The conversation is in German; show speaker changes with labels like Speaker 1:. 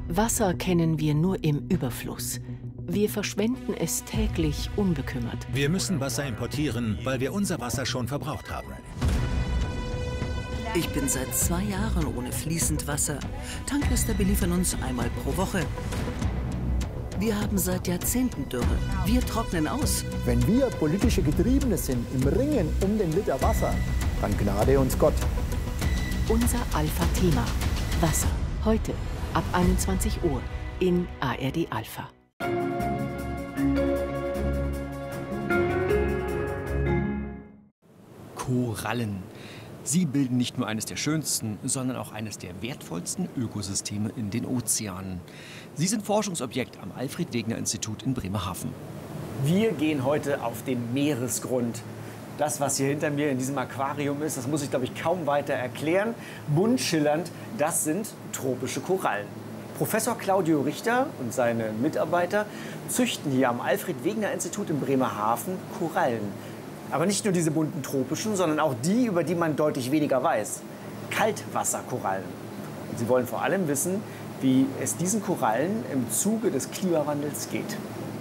Speaker 1: Wasser kennen wir nur im Überfluss. Wir verschwenden es täglich unbekümmert.
Speaker 2: Wir müssen Wasser importieren, weil wir unser Wasser schon verbraucht haben.
Speaker 3: Ich bin seit 2 Jahren ohne fließend Wasser. Tanklaster beliefern uns einmal pro Woche. Wir haben seit Jahrzehnten Dürre. Wir trocknen aus.
Speaker 4: Wenn wir politische Getriebene sind im Ringen um den Liter Wasser, dann gnade uns Gott.
Speaker 1: Unser Alpha-Thema. Wasser. Heute ab 21 Uhr in ARD Alpha.
Speaker 5: Korallen. Sie bilden nicht nur eines der schönsten, sondern auch eines der wertvollsten Ökosysteme in den Ozeanen. Sie sind Forschungsobjekt am Alfred-Wegener-Institut in Bremerhaven.
Speaker 6: Wir gehen heute auf den Meeresgrund. Das, was hier hinter mir in diesem Aquarium ist, das muss ich, glaube ich, kaum weiter erklären. Bunt schillernd, das sind tropische Korallen. Professor Claudio Richter und seine Mitarbeiter züchten hier am Alfred-Wegener-Institut in Bremerhaven Korallen. Aber nicht nur diese bunten tropischen, sondern auch die, über die man deutlich weniger weiß. Kaltwasserkorallen. Und sie wollen vor allem wissen, wie es diesen Korallen im Zuge des Klimawandels geht.